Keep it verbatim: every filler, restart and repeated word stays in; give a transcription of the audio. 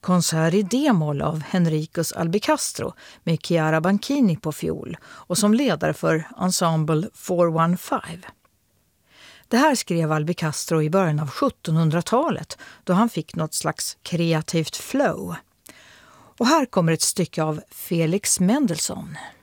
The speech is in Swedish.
konsert i D-moll av Henricus Albicastro med Chiara Banchini på fiol och som ledare för Ensemble fyrahundrafemton. Det här skrev Albicastro i början av sjuttonhundratalet då han fick något slags kreativt flow. Och här kommer ett stycke av Felix Mendelssohn.